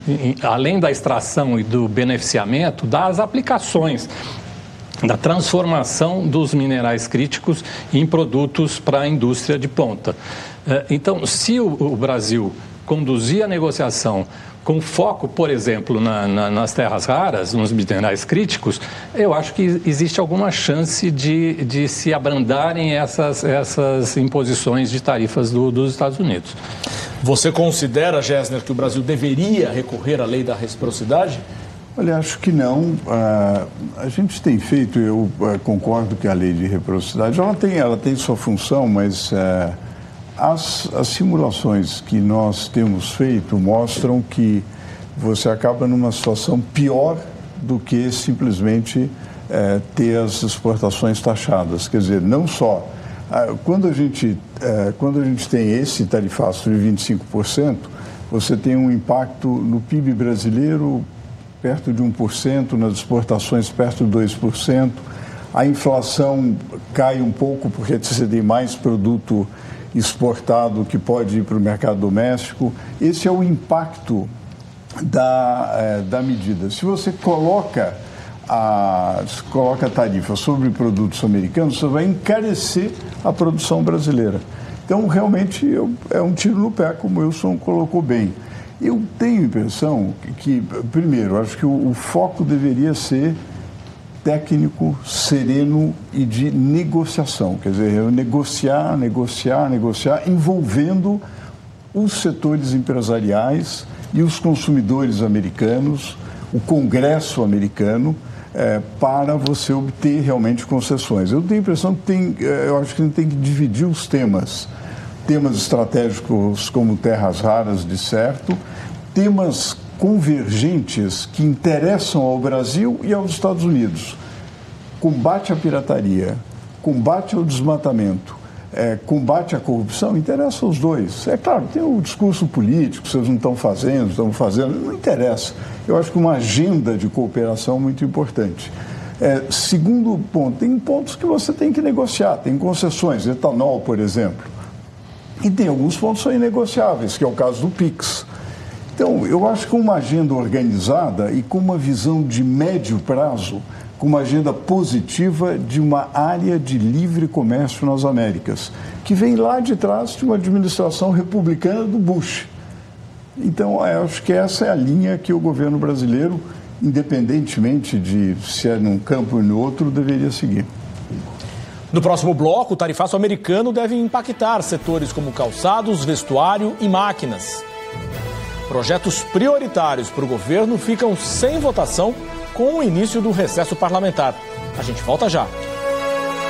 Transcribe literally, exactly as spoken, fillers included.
além da extração e do beneficiamento, das aplicações, da transformação dos minerais críticos em produtos para a indústria de ponta. Então, se o Brasil conduzir a negociação com foco, por exemplo, na, na, nas terras raras, nos minerais críticos, eu acho que existe alguma chance de, de se abrandarem essas, essas imposições de tarifas do, dos Estados Unidos. Você considera, Gessner, que o Brasil deveria recorrer à lei da reciprocidade? Olha, acho que não. Uh, a gente tem feito, eu uh, concordo que a lei de reciprocidade, ela tem, ela tem sua função, mas uh, as, as simulações que nós temos feito mostram que você acaba numa situação pior do que simplesmente uh, ter as exportações taxadas. Quer dizer, não só uh, quando a gente, uh, quando a gente tem esse tarifaço de vinte e cinco por cento, você tem um impacto no P I B brasileiro perto de um por cento, nas exportações perto de dois por cento. A inflação cai um pouco porque você tem mais produto exportado que pode ir para o mercado doméstico. Esse é o impacto da, é, da medida. Se você coloca a, coloca a tarifa sobre produtos americanos, você vai encarecer a produção brasileira. Então, realmente, eu, é um tiro no pé, como o Wilson colocou bem. Eu tenho a impressão que, primeiro, acho que o, o foco deveria ser técnico, sereno e de negociação. Quer dizer, negociar, negociar, negociar, envolvendo os setores empresariais e os consumidores americanos, o Congresso americano, é, para você obter realmente concessões. Eu tenho a impressão que tem, eu acho que a gente tem que dividir os temas. Temas estratégicos como terras raras, de certo, temas convergentes que interessam ao Brasil e aos Estados Unidos. Combate à pirataria, combate ao desmatamento, é, combate à corrupção, interessa aos dois. É claro, tem o discurso político, vocês não estão fazendo, estão fazendo, não interessa. Eu acho que uma agenda de cooperação é muito importante. É, segundo ponto, tem pontos que você tem que negociar, tem concessões, etanol, por exemplo. E tem alguns pontos que são inegociáveis, que é o caso do PIX. Então, eu acho que com uma agenda organizada e com uma visão de médio prazo, com uma agenda positiva de uma área de livre comércio nas Américas, que vem lá de trás de uma administração republicana do Bush. Então, eu acho que essa é a linha que o governo brasileiro, independentemente de se é num campo ou no outro, deveria seguir. No próximo bloco, o tarifaço americano deve impactar setores como calçados, vestuário e máquinas. Projetos prioritários para o governo ficam sem votação com o início do recesso parlamentar. A gente volta já.